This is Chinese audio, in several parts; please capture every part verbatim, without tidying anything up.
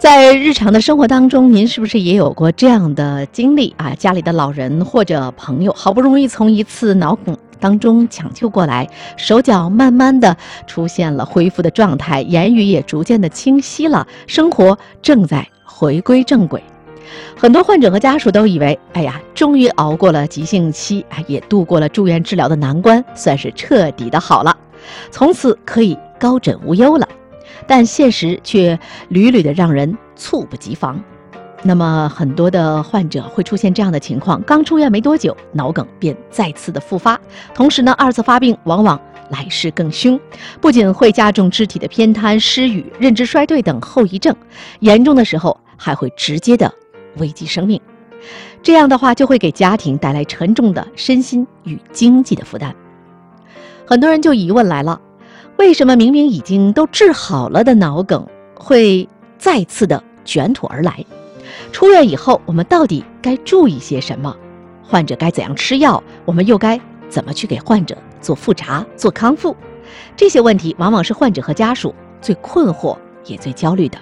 在日常的生活当中，您是不是也有过这样的经历啊？家里的老人或者朋友好不容易从一次脑梗当中抢救过来，手脚慢慢的出现了恢复的状态，言语也逐渐的清晰了，生活正在回归正轨。很多患者和家属都以为，哎呀，终于熬过了急性期，哎，也度过了住院治疗的难关，算是彻底的好了，从此可以高枕无忧了。但现实却屡屡的让人猝不及防。那么很多的患者会出现这样的情况，刚出院没多久，脑梗便再次的复发，同时呢，二次发病往往来势更凶，不仅会加重肢体的偏瘫、失语、认知衰退等后遗症，严重的时候还会直接的危及生命。这样的话就会给家庭带来沉重的身心与经济的负担。很多人就疑问来了，为什么明明已经都治好了的脑梗会再次的卷土而来？出院以后我们到底该注意些什么？患者该怎样吃药？我们又该怎么去给患者做复查、做康复？这些问题往往是患者和家属最困惑也最焦虑的。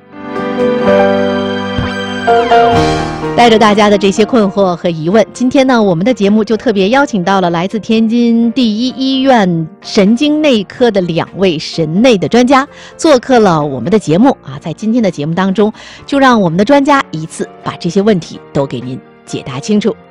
带着大家的这些困惑和疑问，今天呢，我们的节目就特别邀请到了来自天津第一医院神经内科的两位神内的专家，做客了我们的节目啊。在今天的节目当中，就让我们的专家一次把这些问题都给您解答清楚。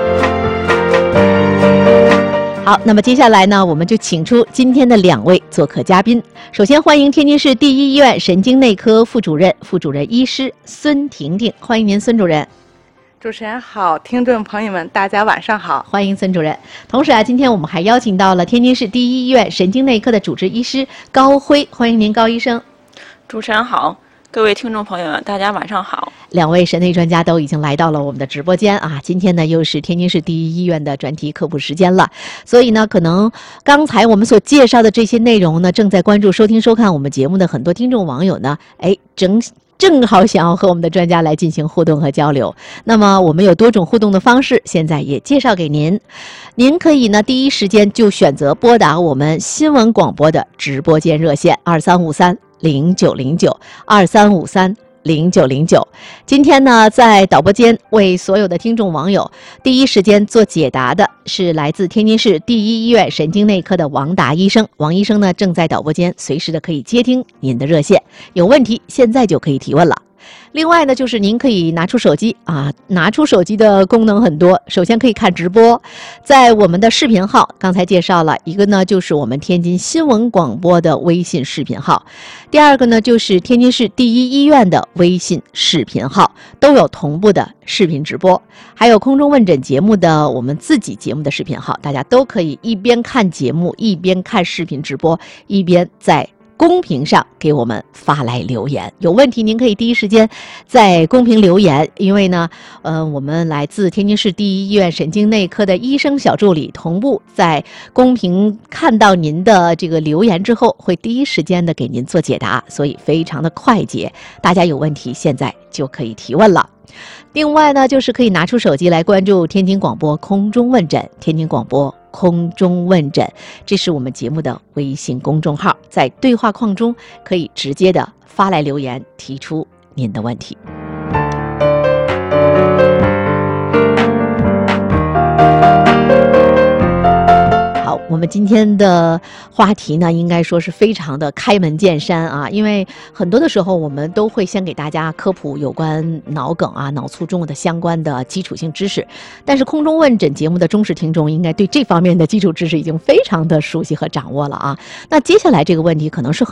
好，那么接下来呢，我们就请出今天的两位做客嘉宾。首先欢迎天津市第一医院神经内科副主任、副主任医师孙婷婷，欢迎您，孙主任。 主持人好，听众朋友们，大家晚上好， 欢迎孙主任。同时啊，今天我们还邀请到了天津市第一医院神经内科的主治医师高辉，欢迎您，高医生。 主持人好，各位听众朋友们，大家晚上好。 两位神内专家都已经来到了我们的直播间啊，今天呢又是天津市第一医院的专题科普时间了，所以呢，可能刚才我们所介绍的这些内容呢，正在关注、收听、收看我们节目的很多听众网友呢，哎，正。正好想要和我们的专家来进行互动和交流，那么我们有多种互动的方式，现在也介绍给您。您可以呢第一时间就选择拨打我们新闻广播的直播间热线二三五三零九零九二三五三零九零九。今天呢，在导播间为所有的听众网友第一时间做解答的是来自天津市第一医院神经内科的王达医生。王医生呢，正在导播间随时的可以接听您的热线，有问题现在就可以提问了。另外呢，就是您可以拿出手机啊，拿出手机的功能很多。首先可以看直播，在我们的视频号，刚才介绍了一个呢，就是我们天津新闻广播的微信视频号；第二个呢，就是天津市第一医院的微信视频号，都有同步的视频直播。还有空中问诊节目的我们自己节目的视频号，大家都可以一边看节目，一边看视频直播，一边在公屏上给我们发来留言，有问题您可以第一时间在公屏留言，因为呢，呃，我们来自天津市第一医院神经内科的医生小助理同步在公屏看到您的这个留言之后，会第一时间的给您做解答，所以非常的快捷，大家有问题现在就可以提问了。另外呢，就是可以拿出手机来关注天津广播空中问诊，天津广播空中问诊，这是我们节目的微信公众号，在对话框中可以直接的发来留言，提出您的问题。好，我们今天的话题呢，应该说是非常的开门见山啊，因为很多的时候我们都会先给大家科普有关脑梗啊、脑卒中的相关的基础性知识，但是空中问诊节目的忠实听众应该对这方面的基础知识已经非常的熟悉和掌握了啊。那接下来这个问题可能是很